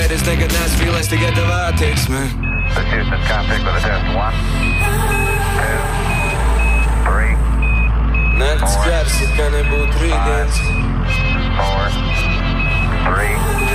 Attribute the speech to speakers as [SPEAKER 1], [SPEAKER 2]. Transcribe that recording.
[SPEAKER 1] Ladies nigga nespīlēs tikai tev attieksme.
[SPEAKER 2] This Houston, contact with a test. 1, 2, 3.
[SPEAKER 1] Nakts gars, it kā nebūtu rītdienas.
[SPEAKER 2] 4, 3.